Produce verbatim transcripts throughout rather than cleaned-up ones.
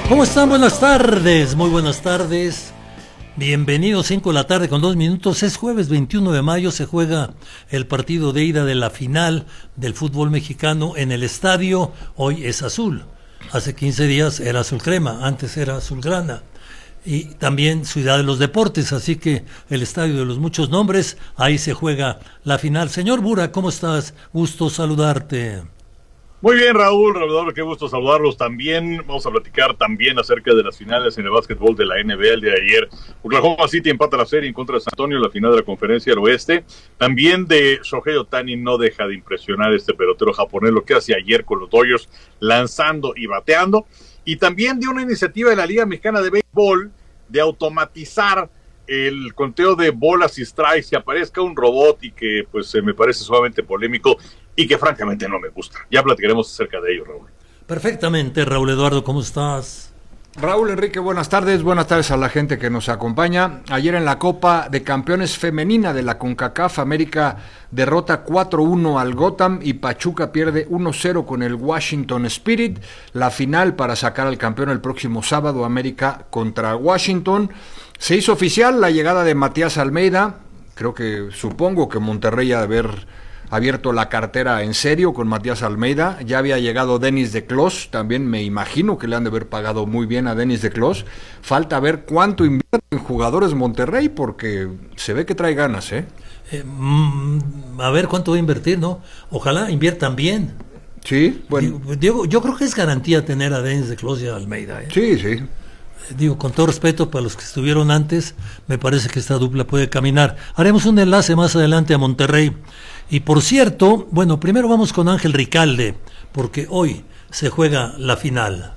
¿Cómo están? Buenas tardes, muy buenas tardes. Bienvenidos, cinco de la tarde con dos minutos. Es jueves veintiuno de mayo, se juega el partido de ida de la final del fútbol mexicano en el estadio. Hoy es azul. Hace quince días era azul crema, antes era azulgrana. Y también Ciudad de los Deportes, así que el estadio de los muchos nombres, ahí se juega la final. Señor Bura, ¿cómo estás? Gusto saludarte. Muy bien, Raúl, Raúl, qué gusto saludarlos también. Vamos a platicar también acerca de las finales en el básquetbol de la N B A el día de ayer. Oklahoma City empata la serie en contra de San Antonio, la final de la Conferencia del Oeste. También de Shohei Ohtani, no deja de impresionar este pelotero japonés, lo que hace ayer con los Dodgers, lanzando y bateando. Y también de una iniciativa de la Liga Mexicana de Béisbol de automatizar el conteo de bolas y strikes, que aparezca un robot y que pues me parece sumamente polémico y que francamente no me gusta. Ya platicaremos acerca de ello, Raúl. Perfectamente, Raúl Eduardo, ¿cómo estás? Raúl Enrique, buenas tardes, buenas tardes a la gente que nos acompaña. Ayer en la Copa de Campeones Femenina de la CONCACAF, América derrota cuatro uno al Gotham y Pachuca pierde uno cero con el Washington Spirit. La final para sacar al campeón el próximo sábado, América contra Washington. Se hizo oficial la llegada de Matías Almeida. Creo que, supongo que Monterrey ha de haber abierto la cartera en serio con Matías Almeida. Ya había llegado Denis de Clos, también me imagino que le han de haber pagado muy bien a Denis de Clos. Falta ver cuánto invierte en jugadores Monterrey, porque se ve que trae ganas, ¿eh? eh mm, a ver cuánto va a invertir, ¿no? Ojalá inviertan bien. Sí, bueno. Diego, yo creo que es garantía tener a Denis de Clos y a Almeida, ¿eh? Sí, sí. Digo, con todo respeto para los que estuvieron antes, me parece que esta dupla puede caminar. Haremos un enlace más adelante a Monterrey. Y por cierto, bueno, primero vamos con Ángel Ricalde, porque hoy se juega la final.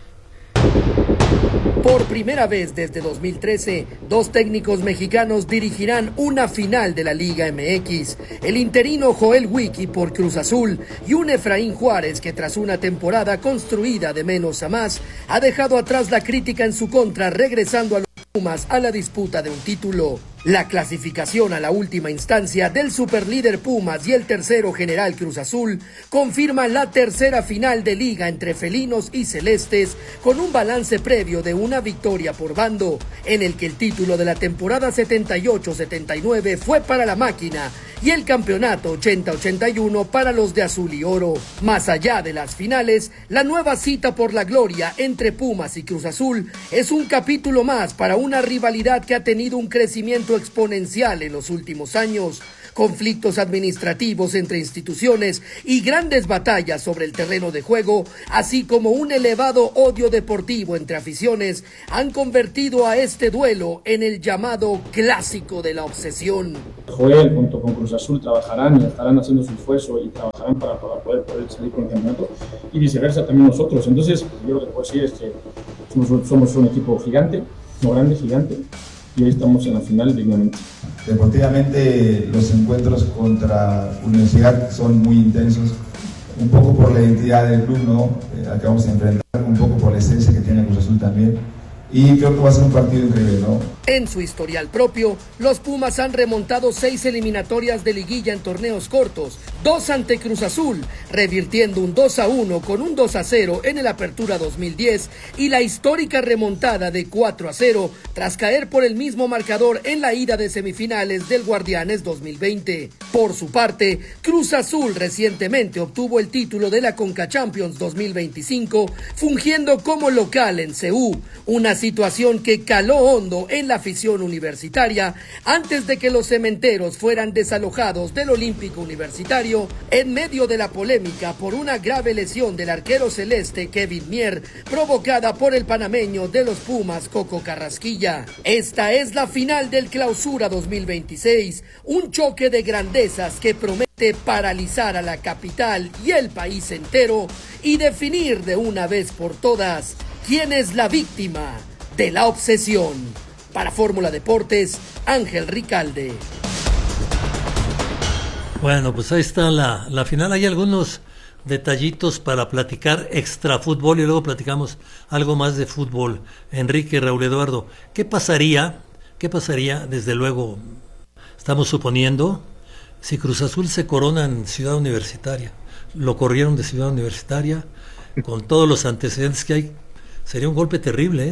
Por primera vez desde dos mil trece, dos técnicos mexicanos dirigirán una final de la Liga M X. El interino Joel Wiki por Cruz Azul y un Efraín Juárez que tras una temporada construida de menos a más, ha dejado atrás la crítica en su contra, regresando a los Pumas a la disputa de un título. La clasificación a la última instancia del superlíder Pumas y el tercero general Cruz Azul confirma la tercera final de liga entre felinos y celestes, con un balance previo de una victoria por bando, en el que el título de la temporada setenta y ocho setenta y nueve fue para la máquina y el campeonato ochenta ochenta y uno para los de azul y oro. Más allá de las finales, la nueva cita por la gloria entre Pumas y Cruz Azul es un capítulo más para una rivalidad que ha tenido un crecimiento exponencial en los últimos años. Conflictos administrativos entre instituciones y grandes batallas sobre el terreno de juego, así como un elevado odio deportivo entre aficiones, han convertido a este duelo en el llamado clásico de la obsesión. Joel junto con Cruz Azul trabajarán y estarán haciendo su esfuerzo y trabajarán para, para poder, poder salir con el campeonato, y viceversa también nosotros. Entonces, yo lo que puedo decir es que somos, somos un equipo gigante, no grande, gigante, y hoy estamos en la final dignamente. Deportivamente, los encuentros contra Universidad son muy intensos, un poco por la identidad del club, ¿no? Eh, al que vamos a enfrentar, un poco por la esencia que tiene Cruz Azul también, y creo que va a ser un partido increíble, ¿no? En su historial propio, los Pumas han remontado seis eliminatorias de liguilla en torneos cortos, dos ante Cruz Azul, revirtiendo un dos a uno con un dos a cero en el Apertura dos mil diez y la histórica remontada de cuatro a cero tras caer por el mismo marcador en la ida de semifinales del Guardianes dos mil veinte. Por su parte, Cruz Azul recientemente obtuvo el título de la Conca Champions dos mil veinticinco, fungiendo como local en C U, una situación que caló hondo en la afición universitaria antes de que los cementeros fueran desalojados del Olímpico Universitario en medio de la polémica por una grave lesión del arquero celeste Kevin Mier, provocada por el panameño de los Pumas Coco Carrasquilla. Esta es la final del Clausura dos mil veintiséis, un choque de grandezas que promete paralizar a la capital y el país entero y definir de una vez por todas quién es la víctima de la obsesión. Para Fórmula Deportes, Ángel Ricalde. Bueno, pues ahí está la, la final. Hay algunos detallitos para platicar extra fútbol y luego platicamos algo más de fútbol. Enrique, Raúl Eduardo, ¿qué pasaría? ¿Qué pasaría? Desde luego, estamos suponiendo, si Cruz Azul se corona en Ciudad Universitaria. Lo corrieron de Ciudad Universitaria, con todos los antecedentes que hay. sería un golpe terrible, ¿eh?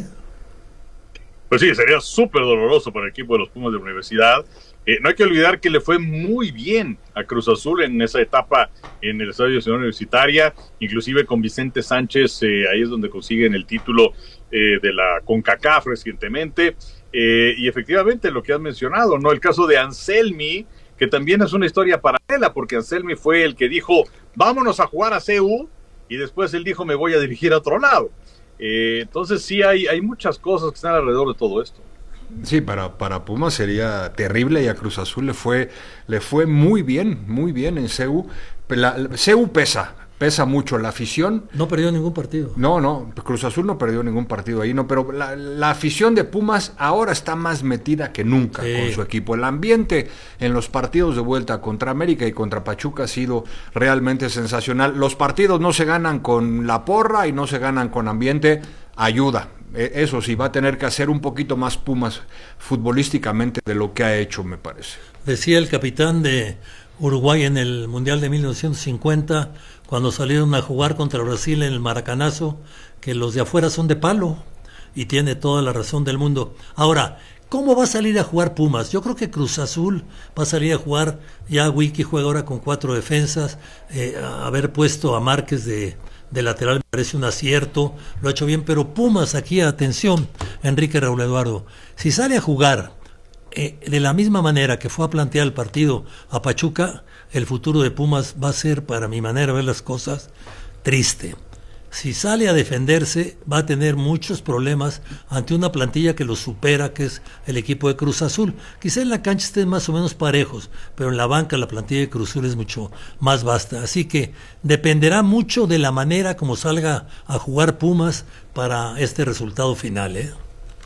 Pues sí, sería súper doloroso para el equipo de los Pumas de la Universidad. Eh, no hay que olvidar que le fue muy bien a Cruz Azul en esa etapa en el Estadio Ciudad Universitaria, inclusive con Vicente Sánchez, eh, ahí es donde consiguen el título eh, de la CONCACAF recientemente, eh, y efectivamente lo que has mencionado, ¿no? El caso de Anselmi, que también es una historia paralela, porque Anselmi fue el que dijo, vámonos a jugar a C U, y después él dijo, me voy a dirigir a otro lado. Eh, entonces sí hay, hay muchas cosas que están alrededor de todo esto. Sí, para, para Pumas sería terrible y a Cruz Azul le fue, le fue muy bien, muy bien en C U. La, la, C U pesa, pesa mucho la afición. No perdió ningún partido. No, no, Cruz Azul no perdió ningún partido ahí, no, pero la, la afición de Pumas ahora está más metida que nunca sí. con su equipo. El ambiente en los partidos de vuelta contra América y contra Pachuca ha sido realmente sensacional. Los partidos no se ganan con la porra y no se ganan con ambiente, ayuda. Eso sí, va a tener que hacer un poquito más Pumas futbolísticamente de lo que ha hecho, me parece. Decía el capitán de Uruguay en el Mundial de mil novecientos cincuenta, cuando salieron a jugar contra Brasil en el Maracanazo, que los de afuera son de palo, y tiene toda la razón del mundo. Ahora, ¿cómo va a salir a jugar Pumas? Yo creo que Cruz Azul va a salir a jugar, ya Wiki juega ahora con cuatro defensas, eh, haber puesto a Márquez de... de lateral me parece un acierto, lo ha hecho bien, pero Pumas aquí, atención, Enrique Raúl Eduardo, si sale a jugar eh, de la misma manera que fue a plantear el partido a Pachuca, el futuro de Pumas va a ser, para mi manera de ver las cosas, triste. Si sale a defenderse, va a tener muchos problemas ante una plantilla que lo supera, que es el equipo de Cruz Azul. Quizá en la cancha estén más o menos parejos, pero en la banca la plantilla de Cruz Azul es mucho más vasta. Así que dependerá mucho de la manera como salga a jugar Pumas para este resultado final, ¿eh?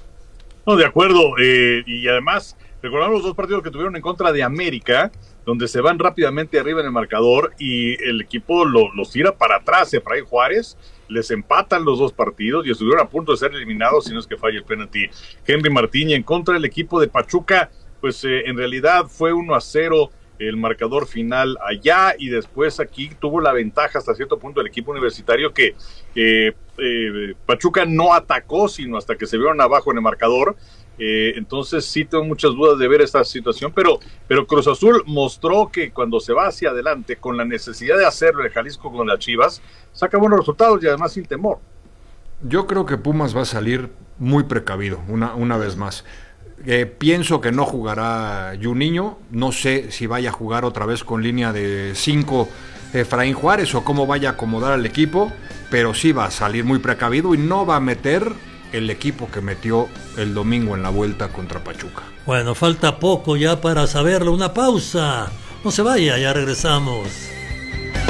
No, de acuerdo. Eh, y además, recordamos los dos partidos que tuvieron en contra de América, donde se van rápidamente arriba en el marcador y el equipo lo, los tira para atrás. Efraín Juárez, les empatan los dos partidos y estuvieron a punto de ser eliminados si no es que falla el penalti Henry Martín. Y en contra del equipo de Pachuca, pues eh, en realidad fue uno a cero el marcador final allá, y después aquí tuvo la ventaja hasta cierto punto el equipo universitario, que eh, eh, Pachuca no atacó sino hasta que se vieron abajo en el marcador. Eh, entonces sí tengo muchas dudas de ver esta situación, pero, pero Cruz Azul mostró que cuando se va hacia adelante con la necesidad de hacerlo en Jalisco con las Chivas, saca buenos resultados y además sin temor. Yo creo que Pumas va a salir muy precavido, una, una vez más. Eh, pienso que no jugará Juninho, no sé si vaya a jugar otra vez con línea de cinco Efraín Juárez o cómo vaya a acomodar al equipo, pero sí va a salir muy precavido y no va a meter el equipo que metió el domingo en la vuelta contra Pachuca. Bueno, falta poco ya para saberlo. Una pausa. No se vaya, ya regresamos.